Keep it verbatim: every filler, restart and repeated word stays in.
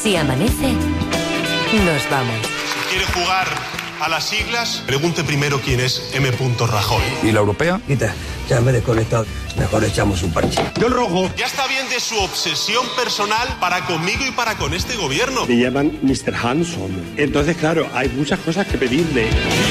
Si amanece, nos vamos. Si quiere jugar a las siglas, pregunte primero quién es M. Rajoy. ¿Y la europea? Quita, ya me he desconectado. Mejor echamos un parche. Yo el rojo. Ya está bien de su obsesión personal para conmigo y para con este gobierno. Me llaman mister Hanson. Entonces, claro, hay muchas cosas que pedirle.